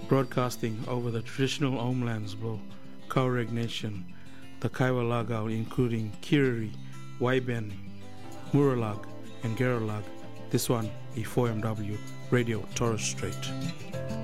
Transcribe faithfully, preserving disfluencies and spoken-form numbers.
broadcasting over the traditional homelands of Kaureg Nation, the Kaiwa Lagao, including Kiriri, Waiben, Muralag, and Geralag. This one, E four M W Radio Torres Strait.